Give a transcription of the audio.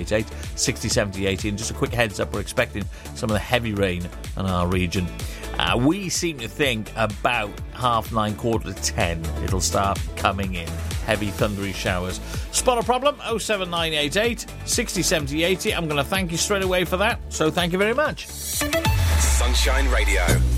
07988 60 70 80. And just a quick heads up, we're expecting some of the heavy rain in our region. We seem to think about 9:30, 9:45 it'll start coming in. Heavy thundery showers. Spot a problem, 07988 60 70 80. I'm going to thank you straight away for that, so thank you very much. Sunshine Radio.